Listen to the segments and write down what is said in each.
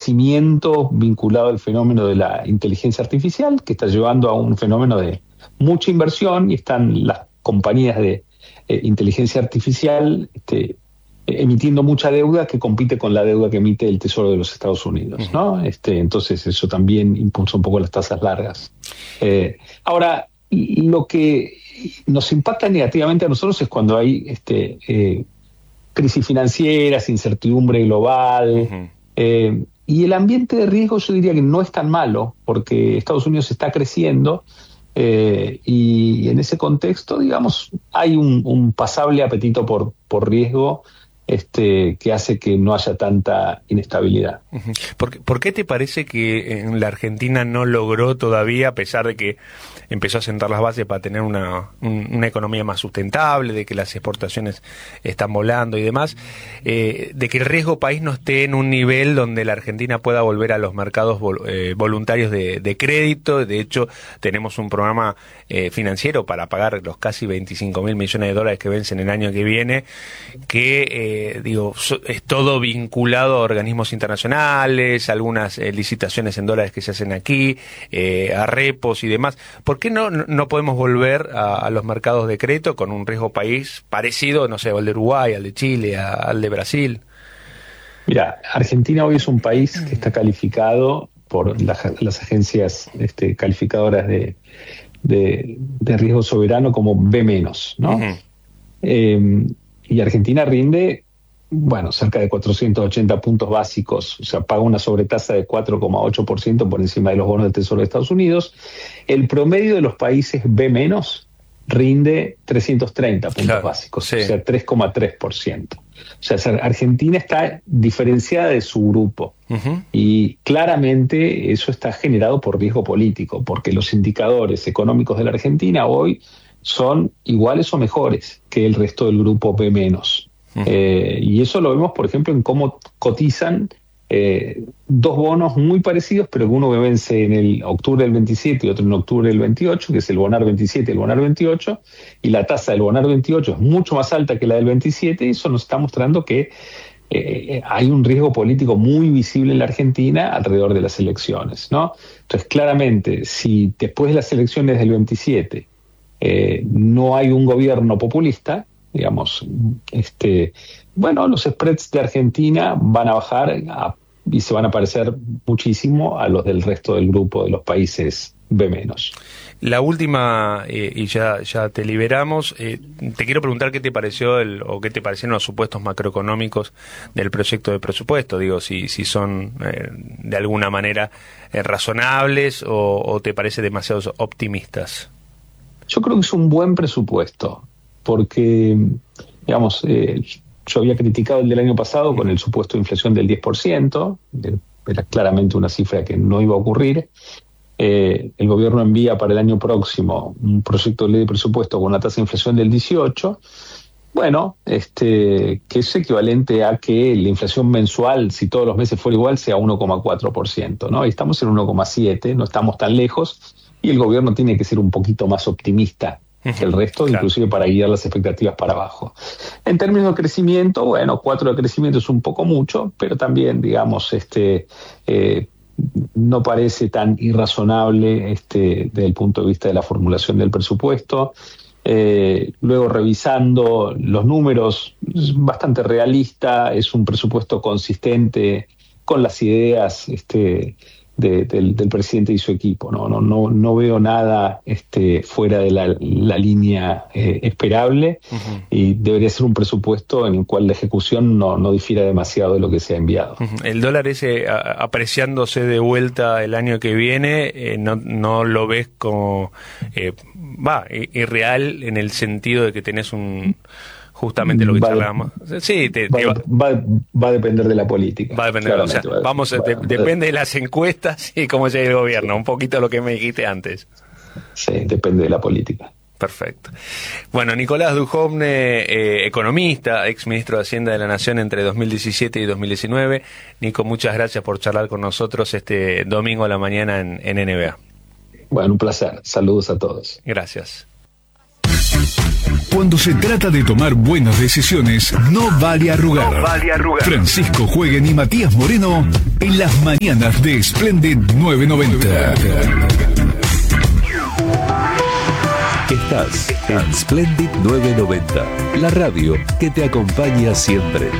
crecimiento vinculado al fenómeno de la inteligencia artificial, que está llevando a un fenómeno de mucha inversión, y están las compañías de inteligencia artificial emitiendo mucha deuda que compite con la deuda que emite el Tesoro de los Estados Unidos, ¿no? Entonces eso también impulsa un poco las tasas largas. Ahora, lo que nos impacta negativamente a nosotros es cuando hay crisis financieras, incertidumbre global, y el ambiente de riesgo yo diría que no es tan malo, porque Estados Unidos está creciendo, y en ese contexto, digamos, hay un pasable apetito por riesgo que hace que no haya tanta inestabilidad. ¿Por qué te parece que en la Argentina no logró todavía, a pesar de que empezó a sentar las bases para tener una economía más sustentable, de que las exportaciones están volando y demás, de que el riesgo país no esté en un nivel donde la Argentina pueda volver a los mercados voluntarios de crédito? De hecho, tenemos un programa financiero para pagar los casi 25.000 millones de dólares que vencen el año que viene, que es todo vinculado a organismos internacionales, algunas licitaciones en dólares que se hacen aquí, a repos y demás. ¿Por qué no podemos volver a los mercados de crédito con un riesgo país parecido, no sé, al de Uruguay, al de Chile, al de Brasil? Mira, Argentina hoy es un país que está calificado por las agencias calificadoras de riesgo soberano como B-, ¿no? Y Argentina rinde, cerca de 480 puntos básicos, o sea, paga una sobretasa de 4,8% por encima de los bonos del Tesoro de Estados Unidos. El promedio de los países B- rinde 330 puntos básicos, sí. O sea, 3,3%. O sea, Argentina está diferenciada de su grupo. Y claramente eso está generado por riesgo político, porque los indicadores económicos de la Argentina hoy son iguales o mejores que el resto del grupo B-. Y eso lo vemos, por ejemplo, en cómo cotizan dos bonos muy parecidos, pero que uno vence en el octubre del 27 y otro en octubre del 28, que es el Bonar 27 y el Bonar 28, y la tasa del Bonar 28 es mucho más alta que la del 27, y eso nos está mostrando que hay un riesgo político muy visible en la Argentina alrededor de las elecciones, ¿no? Entonces, claramente, si después de las elecciones del 27 no hay un gobierno populista, digamos, los spreads de Argentina van a bajar y se van a parecer muchísimo a los del resto del grupo de los países B-. La última, y ya te liberamos, te quiero preguntar qué te pareció o qué te parecieron los supuestos macroeconómicos del proyecto de presupuesto. Digo, si son de alguna manera razonables o te parece demasiado optimistas. Yo creo que es un buen presupuesto, porque, digamos, yo había criticado el del año pasado con el supuesto de inflación del 10%, era claramente una cifra que no iba a ocurrir. El gobierno envía para el año próximo un proyecto de ley de presupuesto con una tasa de inflación del 18%, que es equivalente a que la inflación mensual, si todos los meses fuera igual, sea 1,4%, ¿no? Y estamos en 1,7%, no estamos tan lejos, y el gobierno tiene que ser un poquito más optimista que el resto, claro, inclusive para guiar las expectativas para abajo. En términos de crecimiento, 4 de crecimiento es un poco mucho, pero también, digamos, no parece tan irrazonable desde el punto de vista de la formulación del presupuesto. Luego, revisando los números, es bastante realista, es un presupuesto consistente con las ideas del presidente y su equipo. No veo nada fuera de la línea esperable, y debería ser un presupuesto en el cual la ejecución no difiera demasiado de lo que se ha enviado. El dólar ese apreciándose de vuelta el año que viene, no lo ves como irreal, en el sentido de que tenés justamente lo que charlábamos. Sí, va a depender de la política. Va a depender, depende de las encuestas y cómo llegue el gobierno, un poquito lo que me dijiste antes. Sí, depende de la política. Perfecto. Bueno, Nicolás Dujovne, economista, ex ministro de Hacienda de la Nación entre 2017 y 2019. Nico, muchas gracias por charlar con nosotros este domingo a la mañana en NBA. Bueno, un placer. Saludos a todos. Gracias. Cuando se trata de tomar buenas decisiones, no vale arrugar. Francisco Jueguen y Matías Moreno en las mañanas de Splendid 990. Estás en Splendid 990, la radio que te acompaña siempre.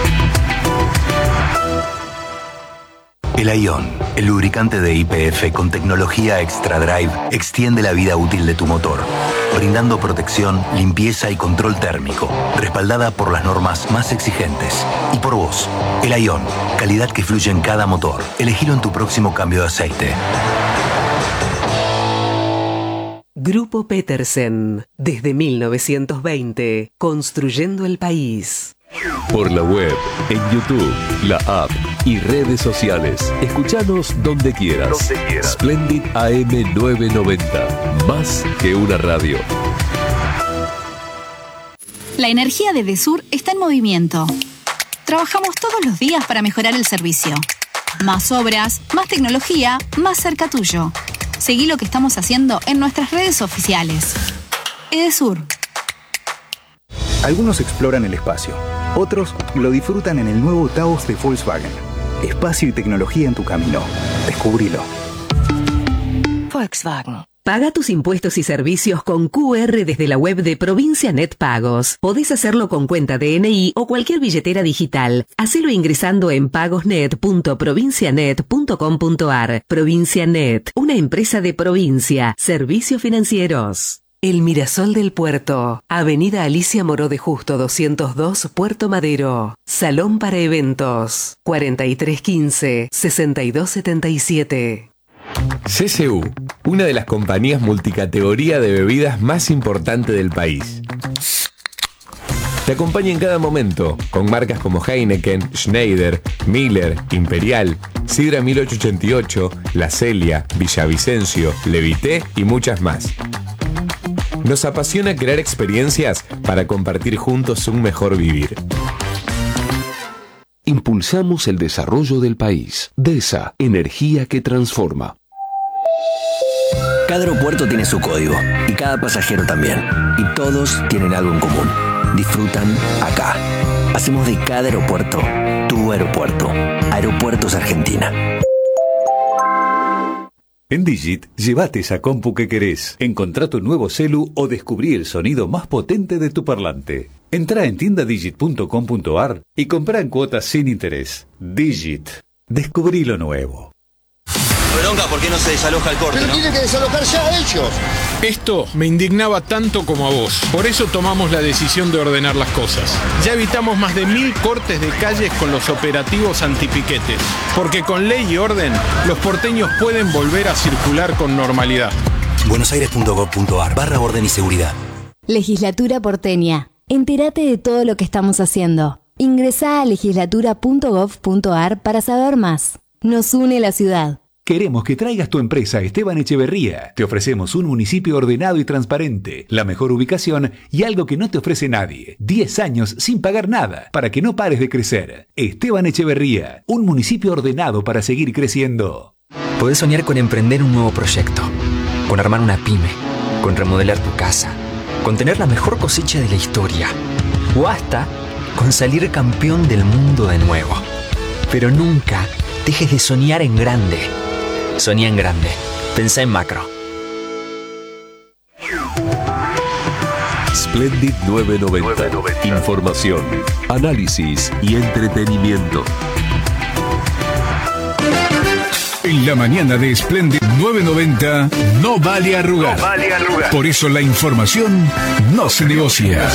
El Ion, el lubricante de YPF con tecnología Extra Drive, extiende la vida útil de tu motor, brindando protección, limpieza y control térmico, respaldada por las normas más exigentes. Y por vos, el Ion, calidad que fluye en cada motor. Elegilo en tu próximo cambio de aceite. Grupo Petersen, desde 1920, construyendo el país. Por la web, en YouTube, la app y redes sociales. Escuchanos donde quieras. Splendid AM 990. Más que una radio. La energía de Edesur está en movimiento. Trabajamos todos los días para mejorar el servicio. Más obras, más tecnología, más cerca tuyo. Seguí lo que estamos haciendo en nuestras redes oficiales. Edesur. Algunos exploran el espacio. Otros lo disfrutan en el nuevo Taos de Volkswagen. Espacio y tecnología en tu camino. Descubrilo. Volkswagen. Paga tus impuestos y servicios con QR desde la web de Provincia Net Pagos. Podés hacerlo con cuenta DNI o cualquier billetera digital. Hacelo ingresando en pagosnet.provincianet.com.ar. Provincia Net, una empresa de Provincia. Servicios financieros. El Mirasol del Puerto. Avenida Alicia Moró de Justo 202, Puerto Madero. Salón para eventos. 4315-6277. CCU, una de las compañías multicategoría de bebidas más importantes del país. Te acompaña en cada momento, con marcas como Heineken, Schneider, Miller, Imperial, Sidra 1888, La Celia, Villavicencio, Levité y muchas más. Nos apasiona crear experiencias para compartir juntos un mejor vivir. Impulsamos el desarrollo del país. DESA, energía que transforma. Cada aeropuerto tiene su código y cada pasajero también. Y todos tienen algo en común. Disfrutan acá. Hacemos de cada aeropuerto tu aeropuerto. Aeropuertos Argentina. En Digit, llévate esa compu que querés, encontrá tu nuevo celu o descubrí el sonido más potente de tu parlante. Entrá en tiendadigit.com.ar y comprá en cuotas sin interés. Digit. Descubrí lo nuevo. Bronca, ¿por qué no se desaloja el corte? Pero tienen que desalojar ya ellos. Esto me indignaba tanto como a vos. Por eso tomamos la decisión de ordenar las cosas. Ya evitamos más de 1000 cortes de calles con los operativos antipiquetes. Porque con ley y orden, los porteños pueden volver a circular con normalidad. buenosaires.gov.ar/orden y seguridad. Legislatura porteña. Entérate de todo lo que estamos haciendo. Ingresá a legislatura.gov.ar para saber más. Nos une la ciudad. Queremos que traigas tu empresa a Esteban Echeverría. Te ofrecemos un municipio ordenado y transparente, la mejor ubicación y algo que no te ofrece nadie. 10 años sin pagar nada, para que no pares de crecer. Esteban Echeverría, un municipio ordenado para seguir creciendo. Podés soñar con emprender un nuevo proyecto, con armar una pyme, con remodelar tu casa, con tener la mejor cosecha de la historia, o hasta con salir campeón del mundo de nuevo. Pero nunca dejes de soñar en grande. Soñá en grande. Pensá en macro. Splendid 990. Información, análisis y entretenimiento. En la mañana de Splendid 990 no vale arrugar. Por eso la información no se negocia.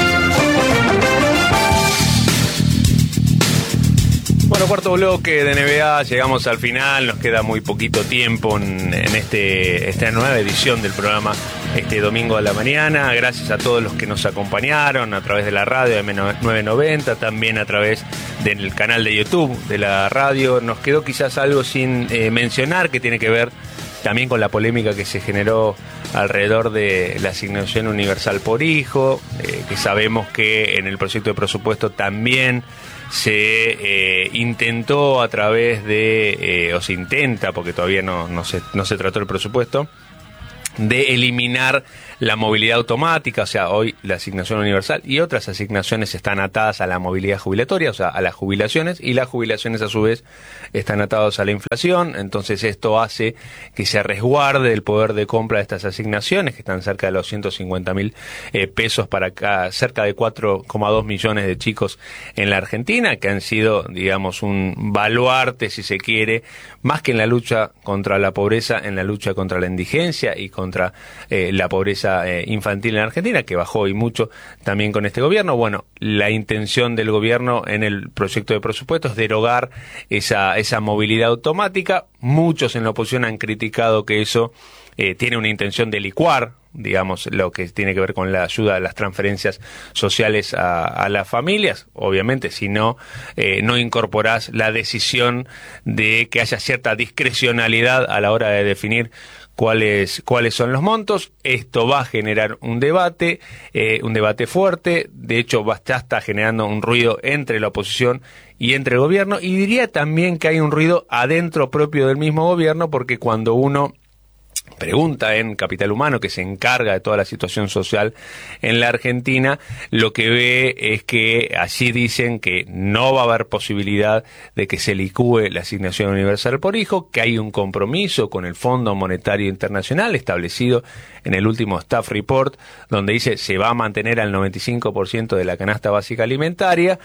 Bueno, cuarto bloque de NBA, llegamos al final, nos queda muy poquito tiempo en esta nueva edición del programa este domingo a la mañana. Gracias a todos los que nos acompañaron a través de la radio de M990, también a través del canal de YouTube de la radio. Nos quedó quizás algo sin mencionar que tiene que ver también con la polémica que se generó alrededor de la asignación universal por hijo, que sabemos que en el proyecto de presupuesto también se intentó a través de, o se intenta, porque todavía no se trató el presupuesto, de eliminar la movilidad automática, o sea, hoy la asignación universal y otras asignaciones están atadas a la movilidad jubilatoria, o sea, a las jubilaciones, y las jubilaciones a su vez están atadas a la inflación. Entonces esto hace que se resguarde el poder de compra de estas asignaciones, que están cerca de los 150.000 pesos para cerca de 4,2 millones de chicos en la Argentina, que han sido, digamos, un baluarte, si se quiere, más que en la lucha contra la pobreza, en la lucha contra la indigencia y contra la pobreza infantil en Argentina, que bajó y mucho también con este gobierno. Bueno, la intención del gobierno en el proyecto de presupuesto es derogar esa movilidad automática. Muchos en la oposición han criticado que eso tiene una intención de licuar, digamos, lo que tiene que ver con la ayuda a las transferencias sociales a las familias. Obviamente, si no incorporás la decisión de que haya cierta discrecionalidad a la hora de definir cuáles son los montos. Esto va a generar un debate fuerte. De hecho, ya está generando un ruido entre la oposición y entre el gobierno, y diría también que hay un ruido adentro propio del mismo gobierno, porque cuando uno pregunta en Capital Humano, que se encarga de toda la situación social en la Argentina, lo que ve es que allí dicen que no va a haber posibilidad de que se licúe la asignación universal por hijo, que hay un compromiso con el Fondo Monetario Internacional establecido en el último Staff Report, donde dice se va a mantener al 95% de la canasta básica alimentaria.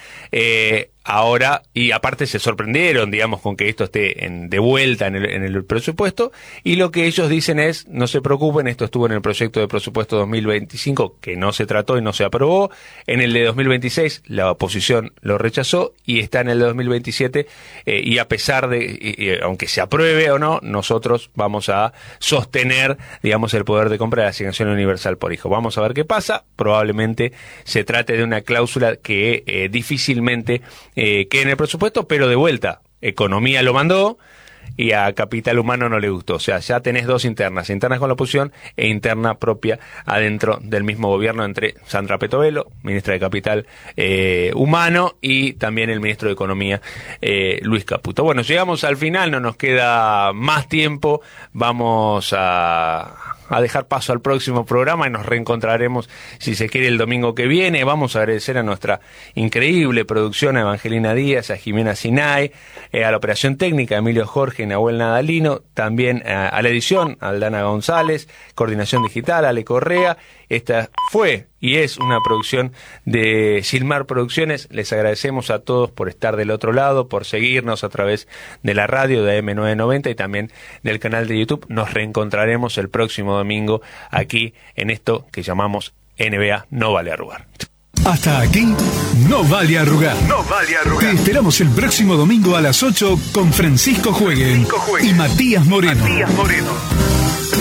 Ahora, y aparte se sorprendieron, digamos, con que esto esté de vuelta en el presupuesto, y lo que ellos dicen es, no se preocupen, esto estuvo en el proyecto de presupuesto 2025, que no se trató y no se aprobó. En el de 2026 la oposición lo rechazó, y está en el de 2027, y a pesar de, aunque se apruebe o no, nosotros vamos a sostener, digamos, el poder de compra de la asignación universal por hijo. Vamos a ver qué pasa. Probablemente se trate de una cláusula que difícilmente que en el presupuesto, pero de vuelta, Economía lo mandó y a Capital Humano no le gustó. O sea, ya tenés dos internas con la oposición e interna propia adentro del mismo gobierno, entre Sandra Petovelo, ministra de Capital Humano, y también el ministro de Economía, Luis Caputo. Bueno, llegamos al final, no nos queda más tiempo, vamos a dejar paso al próximo programa y nos reencontraremos, si se quiere, el domingo que viene. Vamos a agradecer a nuestra increíble producción, a Evangelina Díaz, a Jimena Sinay, a la operación técnica, a Emilio Jorge, Nahuel Nadalino, también a la edición, a Aldana González, coordinación digital, a Ale Correa. Esta fue y es una producción de Silmar Producciones. Les agradecemos a todos por estar del otro lado, por seguirnos a través de la radio de AM990 y también del canal de YouTube. Nos reencontraremos el próximo domingo aquí en esto que llamamos NBA No Vale Arrugar. Hasta aquí, No Vale Arrugar. No vale arrugar. Te esperamos el próximo domingo a las 8 con Francisco Jueguen y Matías Moreno.